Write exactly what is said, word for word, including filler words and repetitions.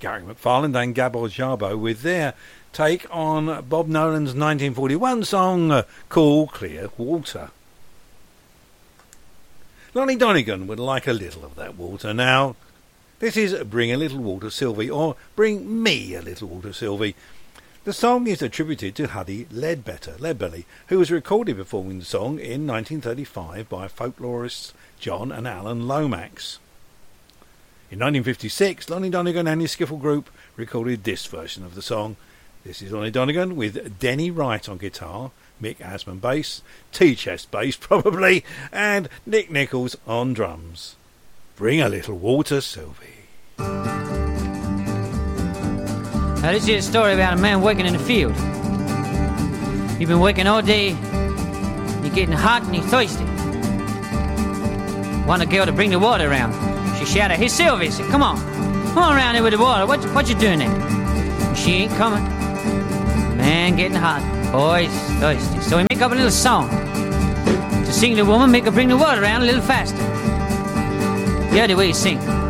Gary McFarland and Gabor Szabo with their take on Bob Nolan's nineteen forty-one song Cool Clear Water. Lonnie Donegan would like a little of that water now. This is Bring a Little Water Sylvie, or Bring Me a Little Water Sylvie. The song is attributed to Huddy Ledbetter, Leadbelly, who was recorded performing the song in nineteen thirty-five by folklorists John and Alan Lomax. In nineteen fifty-six, Lonnie Donegan and his skiffle group recorded this version of the song. This is Lonnie Donegan with Denny Wright on guitar, Mick Asman bass, T-chest bass probably, and Nick Nichols on drums. Bring a Little Water, Sylvie. Now this is a story about a man working in the field. You've been working all day, you're getting hot and you're thirsty. Want a girl to bring the water around. She shouted, "Hey Sylvie," said, "Come on, come on around here with the water. What, what you doing there?" And she ain't coming. Man getting hot, boy's thirsty. So he make up a little song to sing the woman, make her bring the water around a little faster. The other way he sing.